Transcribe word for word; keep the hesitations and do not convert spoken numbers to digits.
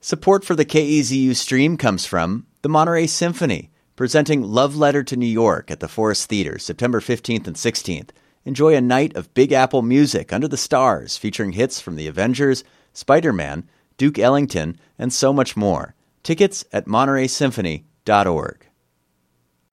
Support for the K E Z U stream comes from the Monterey Symphony, presenting Love Letter to New York at the Forest Theater, September fifteenth and sixteenth. Enjoy a night of Big Apple music under the stars, featuring hits from The Avengers, Spider-Man, Duke Ellington, and so much more. Tickets at monterey symphony dot org.